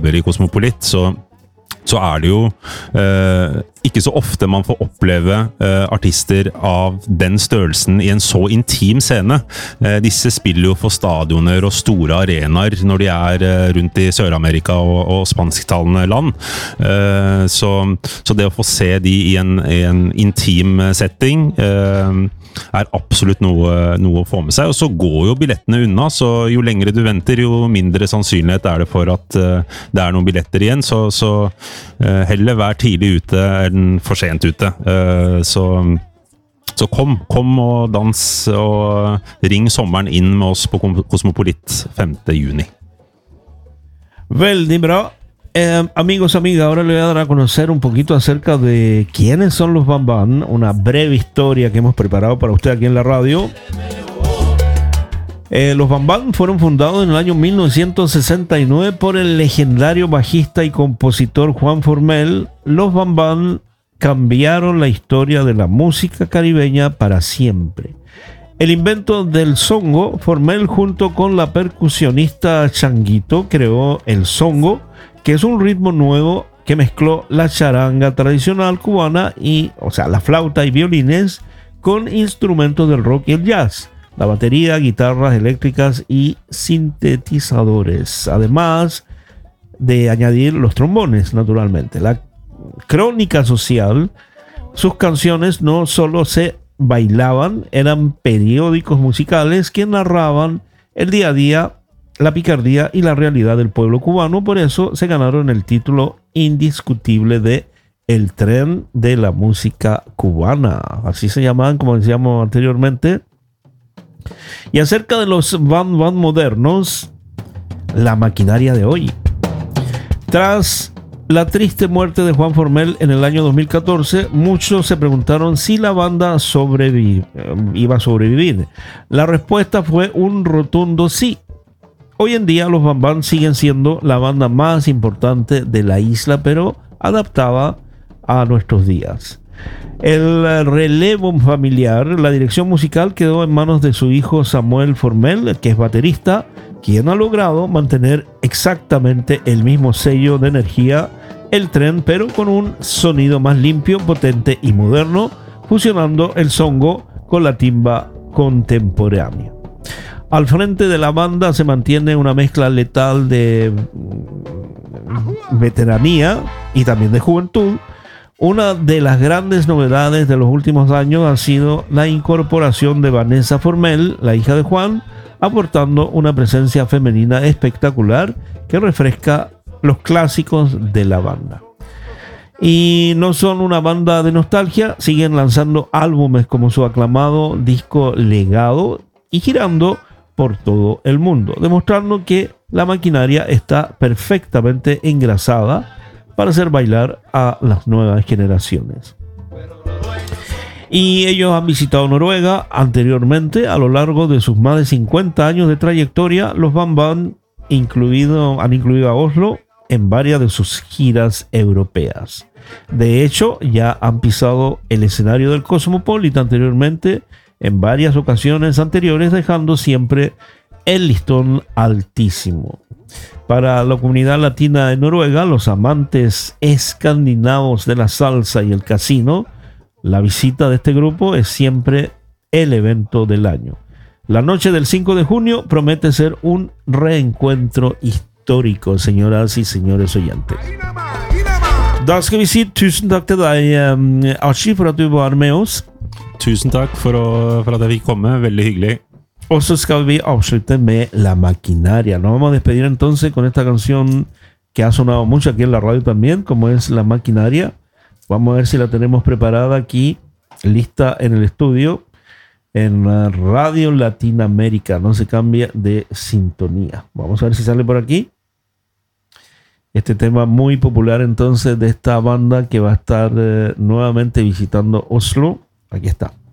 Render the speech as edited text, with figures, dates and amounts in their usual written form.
jobber i Cosmopolit, så det jo ikke så ofte man får oppleve artister av den størrelsen i en så intim scene. Disse spiller jo for stadioner og store arenaer når de rundt i Sør-Amerika og spansktalende land. Så det å få se de i en intim setting absolutt noe å få med seg, og så går jo billettene unna, så jo lengre du venter, jo mindre sannsynlighet det for at det noen billetter igjen, så heller vær tidlig ute enn for sent ute. Så kom og dans og ring sommeren inn med oss på Cosmopolit 5. juni. Veldig bra. Amigos, amigas, ahora le voy a dar a conocer un poquito acerca de quiénes son los Bam Bam, una breve historia que hemos preparado para usted aquí en la radio. Los Bam Bam fueron fundados en el año 1969 por el legendario bajista y compositor Juan Formell. Los Bam Bam cambiaron la historia de la música caribeña para siempre. El invento del songo, Formell junto con la percusionista Changuito creó el songo, que es un ritmo nuevo que mezcló la charanga tradicional cubana la flauta y violines con instrumentos del rock y el jazz, la batería, guitarras eléctricas y sintetizadores, además de añadir los trombones, naturalmente. La crónica social, sus canciones no solo se bailaban, eran periódicos musicales que narraban el día a día, la picardía y la realidad del pueblo cubano. Por eso se ganaron el título indiscutible de El Tren de la Música Cubana. Así se llamaban, como decíamos anteriormente. Y acerca de los Bam Bam modernos, la maquinaria de hoy. Tras la triste muerte de Juan Formell en el año 2014, muchos se preguntaron si la banda iba a sobrevivir. La respuesta fue un rotundo sí. Hoy en día los Bam Bam siguen siendo la banda más importante de la isla, pero adaptada a nuestros días. El relevo familiar, la dirección musical quedó en manos de su hijo Samuel Formell, que es baterista, quien ha logrado mantener exactamente el mismo sello de energía, el tren, pero con un sonido más limpio, potente y moderno, fusionando el songo con la timba contemporánea. Al frente de la banda se mantiene una mezcla letal de veteranía y también de juventud. Una de las grandes novedades de los últimos años ha sido la incorporación de Vanessa Formell, la hija de Juan, aportando una presencia femenina espectacular que refresca los clásicos de la banda. Y no son una banda de nostalgia, siguen lanzando álbumes como su aclamado disco Legado y girando por todo el mundo, demostrando que la maquinaria está perfectamente engrasada para hacer bailar a las nuevas generaciones. Y ellos han visitado Noruega anteriormente. A lo largo de sus más de 50 años de trayectoria, los Bam Bam han incluido a Oslo en varias de sus giras europeas. De hecho, ya han pisado el escenario del Cosmopolit anteriormente en varias ocasiones anteriores, dejando siempre el listón altísimo. Para la comunidad latina de Noruega, los amantes escandinavos de la salsa y el casino, la visita de este grupo es siempre el evento del año. La noche del 5 de junio promete ser un reencuentro histórico, señoras y señores oyentes. Da skal vi si tusen takk til deg, Archie, for at du var med oss. Tusen takk for at jeg fikk komme, veldig hyggelig. O skal vi avslutte med La Maquinaria. Nos vamos a despedir entonces con esta canción que ha sonado mucho aquí en la radio también, como es La Maquinaria. Vamos a ver si la tenemos preparada aquí, lista en el estudio, en Radio Latinoamérica. No se cambia de sintonía. Vamos a ver si sale por aquí. Este tema muy popular entonces de esta banda que va a estar nuevamente visitando Oslo. Aquí está.